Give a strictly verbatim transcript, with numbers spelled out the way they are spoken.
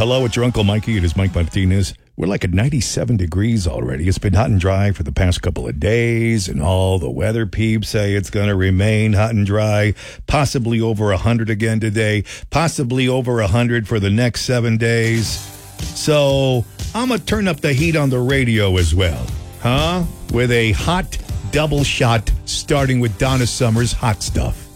hello, it's your Uncle Mikey. It is Mike Martinez. We're like at ninety-seven degrees already. It's been hot and dry for the past couple of days, and all the weather peeps say it's going to remain hot and dry, possibly over one hundred again today, possibly over one hundred for the next seven days. So I'm going to turn up the heat on the radio as well, huh? With a hot double shot starting with Donna Summer's Hot Stuff.